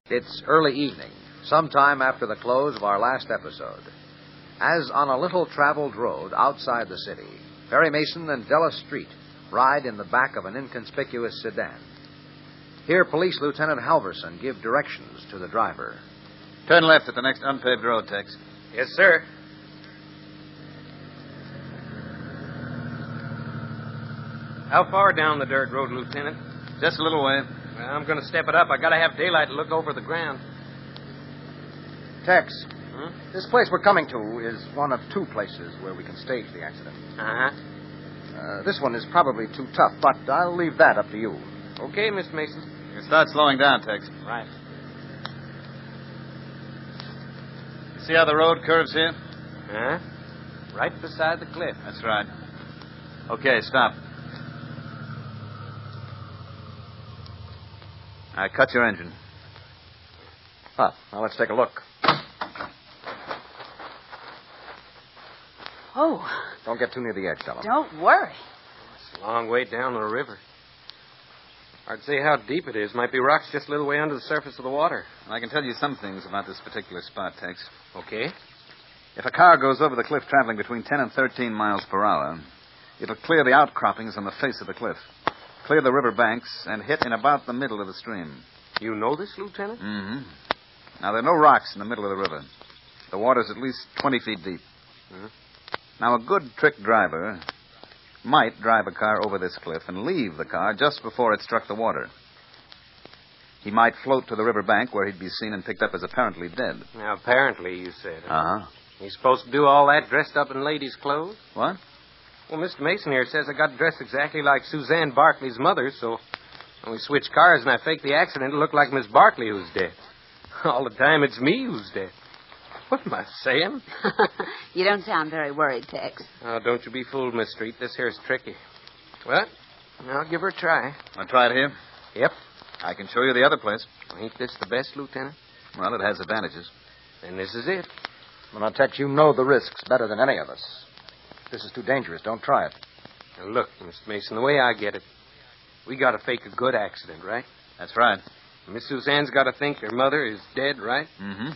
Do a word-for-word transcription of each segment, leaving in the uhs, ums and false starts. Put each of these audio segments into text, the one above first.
It's early evening, sometime after the close of our last episode. As on a little traveled road outside the city, Perry Mason and Della Street ride in the back of an inconspicuous sedan. Here, Police Lieutenant Halverson give directions to the driver. Turn left at the next unpaved road, Tex. Yes, sir. How far down the dirt road, Lieutenant? Just a little way. Well, I'm going to step it up. I got to have daylight to look over the ground. Tex, Hmm? this place we're coming to is one of two places where we can stage the accident. Uh-huh. Uh, this one is probably too tough, but I'll leave that up to you. Okay, Mister Mason. You start slowing down, Tex. Right. You see how the road curves here? Huh? Right beside the cliff. That's right. Okay, stop. All right, cut your engine. Ah, now let's take a look. Oh, Don't get too near the edge, Della. don't worry. It's a long way down the river. Hard to say how deep it is. Might be rocks just a little way under the surface of the water. I can tell you some things about this particular spot, Tex. Okay. If a car goes over the cliff traveling between ten and thirteen miles per hour, it'll clear the outcroppings on the face of the cliff, clear the river banks, and hit in about the middle of the stream. You know this, Lieutenant? Mm-hmm. Now, there are no rocks in the middle of the river. The water's at least twenty feet deep. Mm-hmm. Now, a good trick driver might drive a car over this cliff and leave the car just before it struck the water. He might float to the river bank where he'd be seen and picked up as apparently dead. Now, apparently, you said. Huh? Uh-huh. He's supposed to do all that dressed up in ladies' clothes? What? Well, Mister Mason here says I got dressed exactly like Suzanne Barkley's mother, so when we switched cars and I faked the accident, it looked like Miss Barkley who's dead. All the time, it's me who's dead. What am I saying? You don't sound very worried, Tex. Oh, don't you be fooled, Miss Street. This here's tricky. Well, I'll give her a try. Want to try it here? Yep. I can show you the other place. Ain't this the best, Lieutenant? Well, it has advantages. Then this is it. Well, now, Tex, you know the risks better than any of us. This is too dangerous. Don't try it. Now, look, Mister Mason, the way I get it, we got to fake a good accident, right? That's right. Miss Suzanne's got to think her mother is dead, right? Mm-hmm.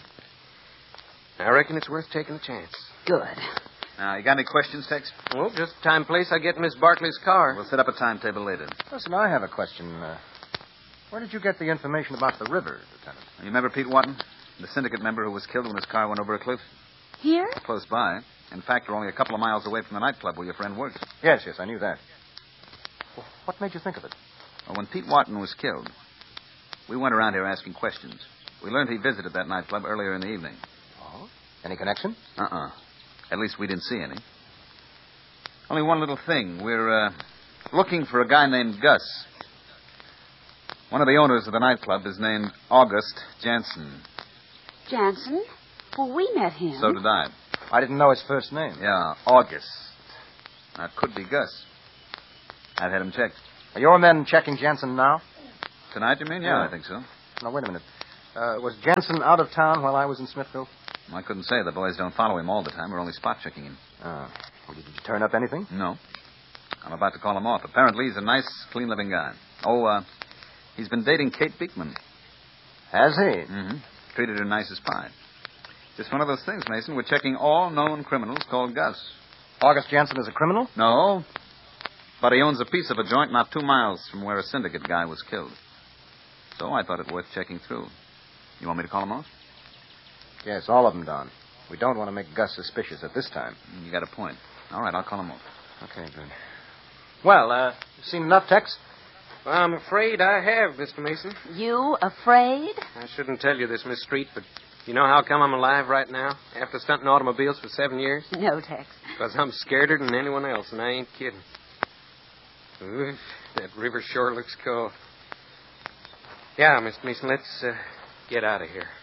I reckon it's worth taking a chance. Good. Now, you got any questions, Tex? Well, just time, place, I get Miss Barkley's car. We'll set up a timetable later. Listen, I have a question. Uh, where did you get the information about the river, Lieutenant? You remember Pete Watton? The syndicate member who was killed when his car went over a cliff? Here? Close by. In fact, we're only a couple of miles away from the nightclub where your friend works. Yes, yes, I knew that. Well, what made you think of it? Well, when Pete Watton was killed, we went around here asking questions. We learned he visited that nightclub earlier in the evening. Oh? Any connection? Uh-uh. At least we didn't see any. Only one little thing. We're uh, looking for a guy named Gus. One of the owners of the nightclub is named August Jansen. Jansen? Well, we met him. So did I. I didn't know his first name. Yeah, August. Now, it could be Gus. I've had him checked. Are your men checking Jensen now? Tonight, you mean? Yeah, Yeah. I think so. Now, wait a minute. Uh, was Jensen out of town while I was in Smithville? I couldn't say. The boys don't follow him all the time. We're only spot checking him. Oh. Well, did you turn up anything? No. I'm about to call him off. Apparently, he's a nice, clean-living guy. Oh, uh, he's been dating Kate Beekman. Has he? Mm-hmm. Treated her nice as pie. Just one of those things, Mason. We're checking all known criminals called Gus. August Jensen is a criminal? No. But he owns a piece of a joint not two miles from where a syndicate guy was killed. So I thought it worth checking through. You want me to call him off? Yes, all of them, Don. We don't want to make Gus suspicious at this time. You got a point. All right, I'll call him off. Okay, good. Well, uh, you seen enough, Tex? Well, I'm afraid I have, Mister Mason. You afraid? I shouldn't tell you this, Miss Street, but you know how come I'm alive right now after stunting automobiles for seven years? No, Tex. Because I'm scareder than anyone else, and I ain't kidding. Oof, that river sure looks cold. Yeah, Mister Mason, let's uh, get out of here.